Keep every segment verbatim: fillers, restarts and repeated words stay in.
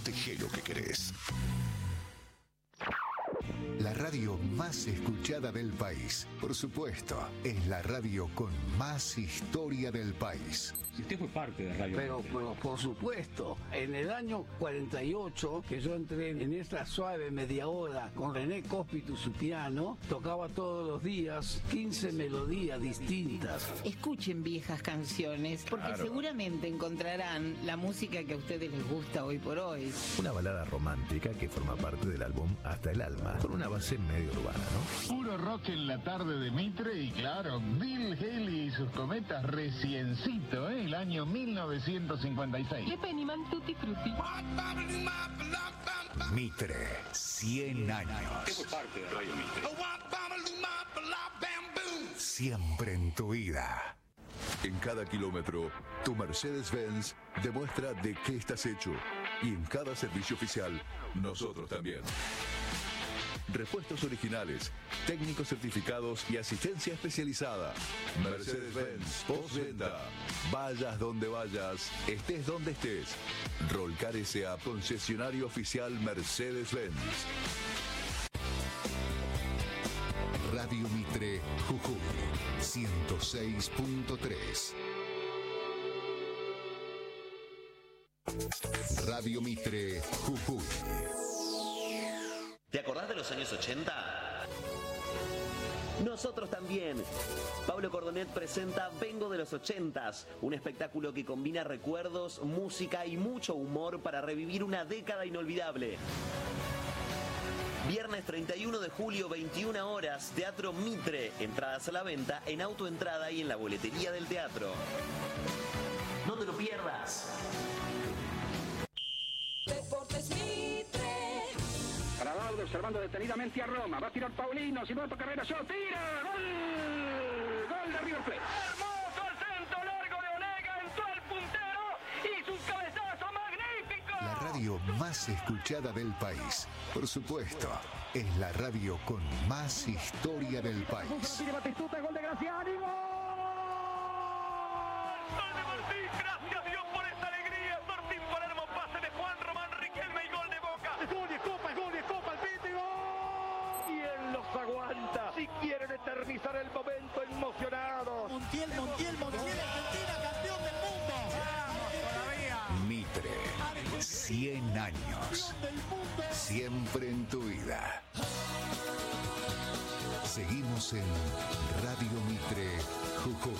Protege lo que querés. La radio más escuchada del país, por supuesto, es la radio con más historia del país. Y usted fue parte de Radio Pero, Mitre. pero por supuesto, en el año cuarenta y ocho, que yo entré en esta suave media hora con René Cóspito su piano, tocaba todos los días quince melodías distintas. Escuchen viejas canciones, porque Claro. seguramente encontrarán la música que a ustedes les gusta hoy por hoy. Una balada romántica que forma parte del álbum Hasta el alma, con una base medio urbana, ¿no? Puro rock en la tarde de Mitre y claro, Bill Haley y sus cometas reciencito, ¿eh? El año mil novecientos cincuenta y seis. Le Pennyman Tutti Frutti. Mitre, cien años. Usted fue parte de Radio Mitre. Siempre en tu vida. En cada kilómetro, tu Mercedes-Benz demuestra de qué estás hecho. Y en cada servicio oficial, nosotros también. Repuestos originales, técnicos certificados y asistencia especializada. Mercedes-Benz, postventa. Vayas donde vayas, estés donde estés. Rolcar S A, concesionario oficial Mercedes-Benz. Radio Mitre, Jujuy, ciento seis punto tres. Radio Mitre, Jujuy. ¿Te acordás de los años ochenta? Nosotros también. Pablo Cordonet presenta Vengo de los ochentas, un espectáculo que combina recuerdos, música y mucho humor para revivir una década inolvidable. Viernes treinta y uno de julio, veintiuna horas, Teatro Mitre. Entradas a la venta en Autoentrada y en la boletería del teatro. No te lo pierdas. Deportes Mitre. Gradado observando detenidamente a Roma. Va a tirar Paulino. Si no, carrera yo. ¡Tira! ¡Gol! ¡Gol de River Plate! ¡Hermoso el centro largo de Onega! Entró el puntero. ¡Hizo un cabezazo magnífico! La radio más escuchada del país. Por supuesto, es la radio con más historia del país. Tiene Batistuta, gol de Graciani. ¡Gol! ¡Gol de Martín! ¡Gracias Dios por esta alegría! Martín Palermo, pase de Juan Román Riquelme y gol de Boca. ¡Es gol de Copa! ¡Es gol de Copa! ¡El pito y gol! ¿Quién los aguanta? Si quieren eternizar el momento emocionados. Montiel, Montiel, Montiel, Argentina, campeón del mundo. Vamos todavía. Mitre, cien años. Siempre en tu vida. Seguimos en Radio Mitre, Jujuy.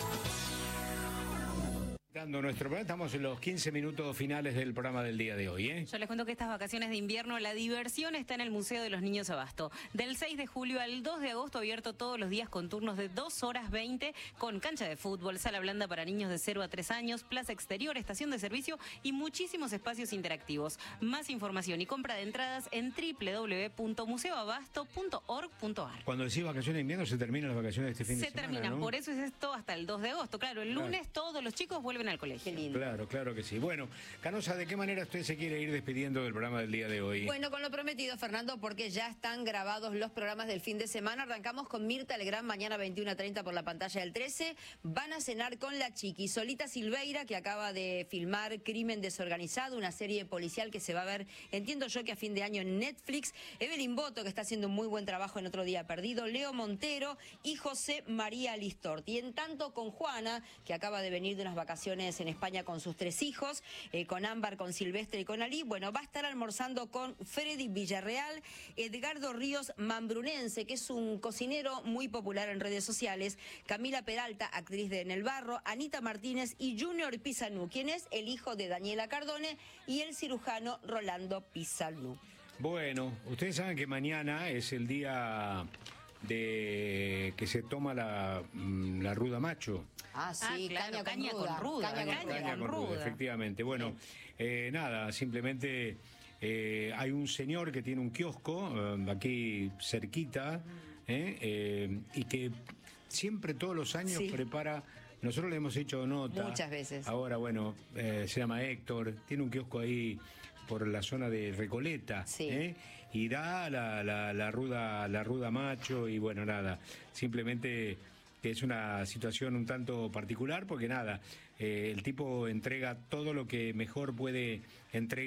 Dando nuestro programa, estamos en los quince minutos finales del programa del día de hoy, ¿eh? Yo les cuento que estas vacaciones de invierno la diversión está en el Museo de los Niños Abasto. Del seis de julio al dos de agosto, abierto todos los días con turnos de dos horas veinte, con cancha de fútbol, sala blanda para niños de cero a tres años, plaza exterior, estación de servicio y muchísimos espacios interactivos. Más información y compra de entradas en doble u doble u doble u punto museo abasto punto org punto ar. Cuando decís vacaciones de invierno, se terminan las vacaciones de este fin Se de semana, terminan, ¿no? por eso es esto hasta el dos de agosto. Claro, el Claro. lunes todos los chicos vuelven al colegio. Claro, claro que sí. Bueno, Canosa, ¿de qué manera usted se quiere ir despidiendo del programa del día de hoy? Bueno, con lo prometido, Fernando, porque ya están grabados los programas del fin de semana. Arrancamos con Mirta Legrand mañana veintiuno treinta por la pantalla del trece. Van a cenar con la Chiqui. Solita Silveira, que acaba de filmar Crimen Desorganizado, una serie policial que se va a ver, entiendo yo, que a fin de año en Netflix. Evelyn Boto, que está haciendo un muy buen trabajo en Otro Día Perdido. Leo Montero y José María Listort. Y en tanto con Juana, que acaba de venir de unas vacaciones en España con sus tres hijos, eh, con Ámbar, con Silvestre y con Ali. Bueno, va a estar almorzando con Freddy Villarreal, Edgardo Ríos Mambrunense, que es un cocinero muy popular en redes sociales, Camila Peralta, actriz de En el Barro, Anita Martínez y Junior Pizanú, quien es el hijo de Daniela Cardone, y el cirujano Rolando Pizanú. Bueno, ustedes saben que mañana es el día de que se toma la, la ruda macho. Ah, sí, Ah, claro, caña, caña con con ruda. ruda, Caña con caña ruda. Caña con ruda, ruda. efectivamente. Bueno, eh, nada, simplemente eh, hay un señor que tiene un kiosco eh, aquí cerquita eh, eh, y que siempre todos los años Sí. prepara. Nosotros le hemos hecho nota. Muchas veces. Ahora, bueno, eh, se llama Héctor, tiene un kiosco ahí por la zona de Recoleta, Sí. ¿eh? Y da la, la, la ruda, la ruda macho y bueno, nada, simplemente que es una situación un tanto particular porque nada, eh, el tipo entrega todo lo que mejor puede entregar.